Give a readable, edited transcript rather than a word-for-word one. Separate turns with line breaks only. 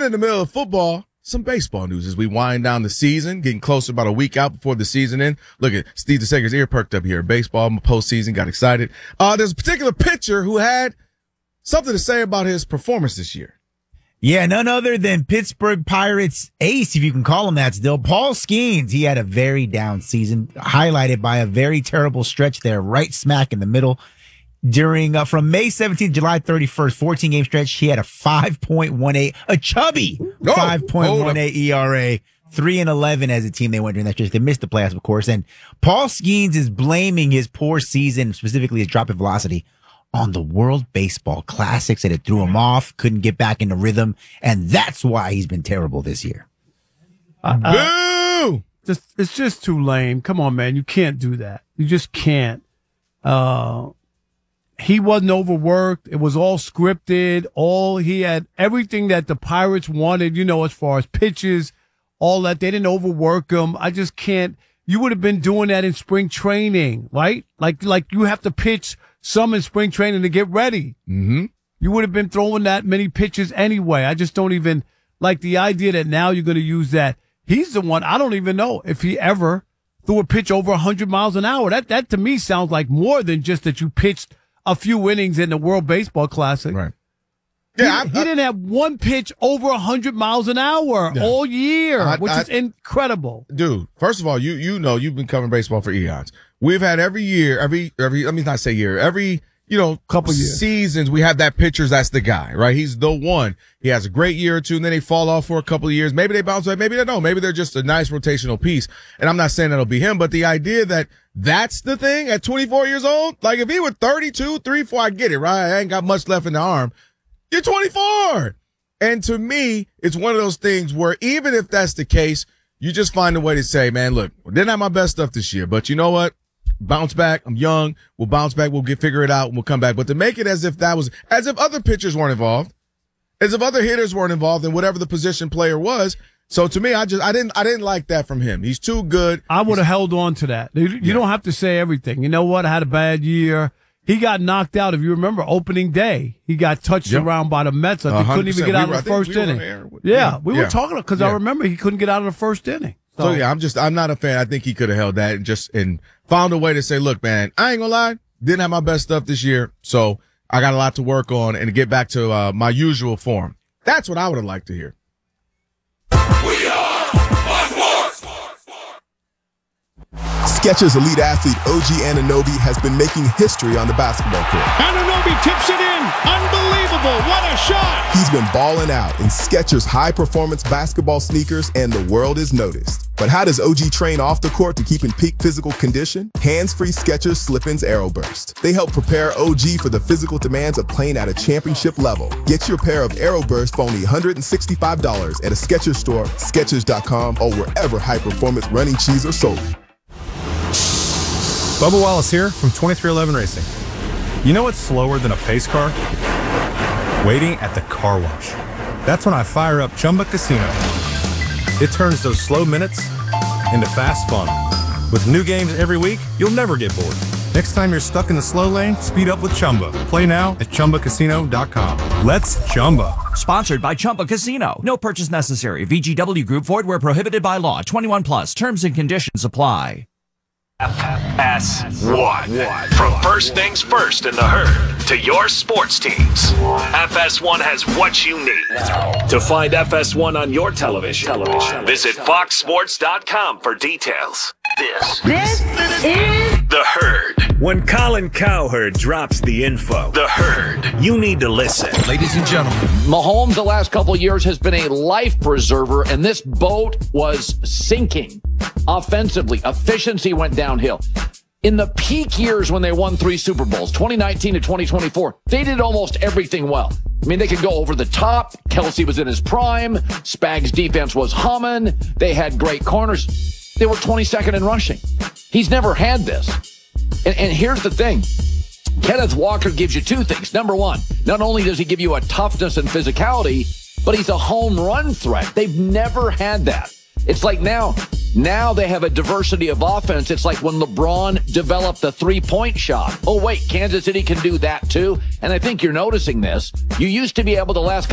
in the middle of football, some baseball news as we wind down the season, getting closer, about a week out before the season ends. Look at Steve DeSager's ear perked up here. Baseball postseason, got excited. There's a particular pitcher who had something to say about his performance this year.
Yeah, none other than Pittsburgh Pirates ace, if you can call him that still. Paul Skeens, he had a very down season, highlighted by a very terrible stretch there, right smack in the middle. During, from May 17th to July 31st, 14-game stretch, he had a 5.18, a chubby 5.18 ERA, 3-11 as a team they went during that stretch. They missed the playoffs, of course. And Paul Skeens is blaming his poor season, specifically his drop in velocity, on the World Baseball Classics, that it threw him off, couldn't get back into rhythm, and that's why he's been terrible this year.
Boo!
It's just too lame. Come on, man. You can't do that. You just can't. He wasn't overworked. It was all scripted. He had everything that the Pirates wanted, as far as pitches, all that. They didn't overwork him. I just can't. You would have been doing that in spring training, right? Like you have to pitch some in spring training to get ready.
Mm-hmm.
You would have been throwing that many pitches anyway. I just don't even like the idea that now you're going to use that. He's the one. I don't even know if he ever threw a pitch over 100 miles an hour. That to me sounds like more than just that you pitched a few innings in the World Baseball Classic.
Right.
Yeah, he didn't have one pitch over 100 miles an hour all year, which is incredible.
Dude, first of all, you know you've been covering baseball for eons. We've had every couple years, seasons, we have that pitcher that's the guy, right? He's the one. He has a great year or two, and then they fall off for a couple of years. Maybe they bounce back, maybe they don't. Maybe they're just a nice rotational piece. And I'm not saying that'll be him, but the idea that that's the thing at 24 years old, like if he were 32, 34, I get it, right? I ain't got much left in the arm. You're 24. And to me, it's one of those things where even if that's the case, you just find a way to say, man, look, didn't have my best stuff this year, but you know what? Bounce back. I'm young. We'll bounce back. We'll figure it out and we'll come back. But to make it as if other pitchers weren't involved, as if other hitters weren't involved in whatever the position player was. So to me, I didn't like that from him. He's too good.
I would have held on to that. You don't have to say everything. You know what? I had a bad year. He got knocked out. If you remember, opening day, he got touched around by the Mets. I think couldn't even get out of the first inning. We were talking because I remember he couldn't get out of the first inning.
So I'm not a fan. I think he could have held that and found a way to say, look, man, I ain't gonna lie, didn't have my best stuff this year, so I got a lot to work on and to get back to my usual form. That's what I would have liked to hear.
We are Fox Sports.
Skechers elite athlete OG Anunoby has been making history on the basketball court.
Anunoby tips it in. Unbelievable. What a shot.
He's been balling out in Skechers high-performance basketball sneakers, and the world is noticed. But how does OG train off the court to keep in peak physical condition? Hands-free Skechers Slip-ins Aeroburst. They help prepare OG for the physical demands of playing at a championship level. Get your pair of Aeroburst for only $165 at a Skechers store, Skechers.com, or wherever high-performance running shoes are sold.
Bubba Wallace here from 2311 Racing. You know what's slower than a pace car? Waiting at the car wash. That's when I fire up Chumba Casino. It turns those slow minutes into fast fun. With new games every week, you'll never get bored. Next time you're stuck in the slow lane, speed up with Chumba. Play now at ChumbaCasino.com. Let's Chumba.
Sponsored by Chumba Casino. No purchase necessary. VGW Group. Void where prohibited by law. 21 plus. Terms and conditions apply.
FS1. From first things first in the herd to your sports teams, FS1 has what you need. To find FS1 on your television, visit foxsports.com for details. This is The Herd. When Colin Cowherd drops the info, The Herd, you need to listen.
Ladies and gentlemen, Mahomes the last couple of years has been a life preserver, and this boat was sinking offensively. Efficiency went downhill. In the peak years when they won 3 Super Bowls, 2019 to 2024, they did almost everything well. I mean, they could go over the top. Kelsey was in his prime. Spags' defense was humming. They had great corners. They were 22nd in rushing. He's never had this. And here's the thing. Kenneth Walker gives you 2 things. Number one, not only does he give you a toughness and physicality, but he's a home run threat. They've never had that. It's like now they have a diversity of offense. It's like when LeBron developed the 3-point shot. Oh, wait, Kansas City can do that too. And I think you're noticing this. You used to be able to last